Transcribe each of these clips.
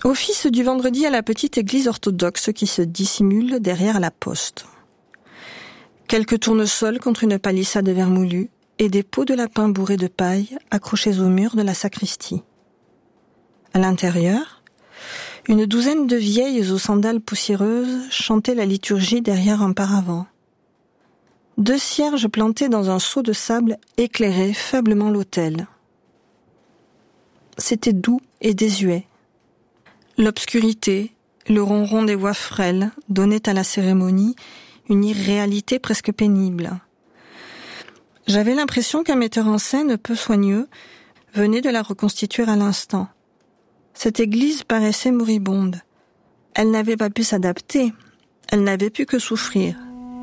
Office du vendredi à la petite église orthodoxe qui se dissimule derrière la poste. Quelques tournesols contre une palissade vermoulue et des pots de lapin bourrés de paille accrochés au mur de la sacristie. À l'intérieur, une douzaine de vieilles aux sandales poussiéreuses chantaient la liturgie derrière un paravent. 2 cierges plantés dans un seau de sable éclairaient faiblement l'autel. C'était doux et désuet. L'obscurité, le ronron des voix frêles donnaient à la cérémonie une irréalité presque pénible. J'avais l'impression qu'un metteur en scène peu soigneux venait de la reconstituer à l'instant. Cette église paraissait moribonde. Elle n'avait pas pu s'adapter, elle n'avait pu que souffrir.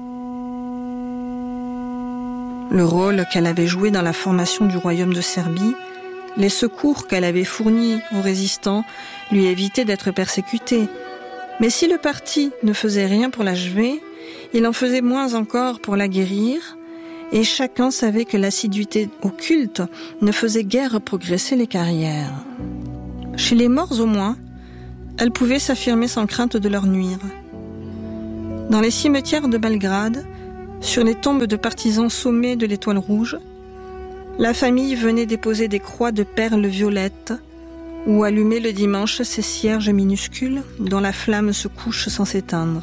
Le rôle qu'elle avait joué dans la formation du royaume de Serbie, les secours qu'elle avait fournis aux résistants lui évitaient d'être persécutée. Mais si le parti ne faisait rien pour l'achever, il en faisait moins encore pour la guérir, et chacun savait que l'assiduité au culte ne faisait guère progresser les carrières. Chez les morts au moins, elle pouvait s'affirmer sans crainte de leur nuire. Dans les cimetières de Belgrade, sur les tombes de partisans sommés de l'Étoile rouge, la famille venait déposer des croix de perles violettes ou allumer le dimanche ces cierges minuscules dont la flamme se couche sans s'éteindre.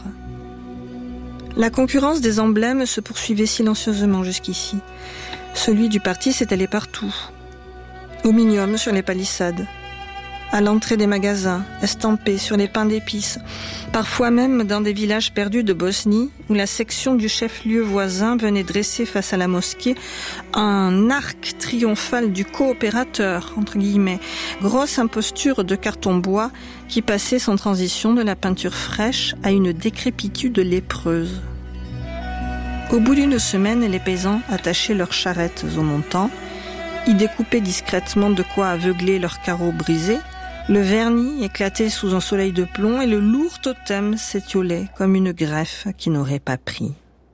La concurrence des emblèmes se poursuivait silencieusement jusqu'ici. Celui du parti s'étalait partout. Au Omnium sur les palissades, à l'entrée des magasins, estampés sur les pains d'épices, parfois même dans des villages perdus de Bosnie où la section du chef-lieu voisin venait dresser face à la mosquée un arc triomphal du coopérateur, entre guillemets, grosse imposture de carton-bois qui passait sans transition de la peinture fraîche à une décrépitude lépreuse. Au bout d'une semaine, les paysans attachaient leurs charrettes au montant, y découpaient discrètement de quoi aveugler leurs carreaux brisés, le vernis éclatait sous un soleil de plomb et le lourd totem s'étiolait comme une greffe qui n'aurait pas pris.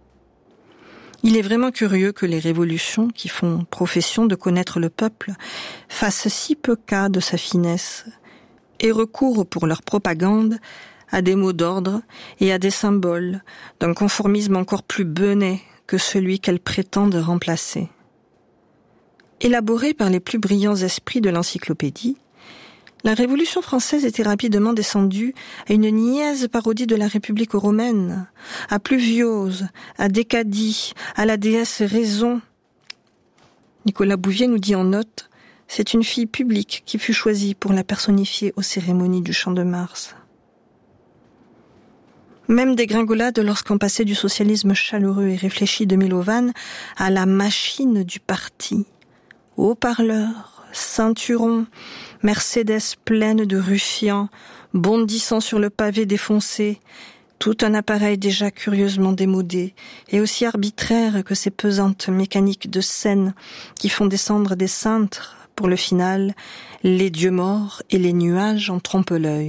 Il est vraiment curieux que les révolutions qui font profession de connaître le peuple fassent si peu cas de sa finesse et recourent pour leur propagande à des mots d'ordre et à des symboles d'un conformisme encore plus benêt que celui qu'elles prétendent remplacer. Élaborée par les plus brillants esprits de l'encyclopédie, la Révolution française était rapidement descendue à une niaise parodie de la République romaine, à Pluviose, à Décadie, à la déesse Raison. Nicolas Bouvier nous dit en note, c'est une fille publique qui fut choisie pour la personnifier aux cérémonies du Champ de Mars. Même dégringolade lorsqu'on passait du socialisme chaleureux et réfléchi de Milovan à la machine du parti. Haut-parleurs, ceinturons, Mercedes pleine de ruffians, bondissant sur le pavé défoncé, tout un appareil déjà curieusement démodé et aussi arbitraire que ces pesantes mécaniques de scène qui font descendre des cintres, pour le final, les dieux morts et les nuages en trompe-l'œil.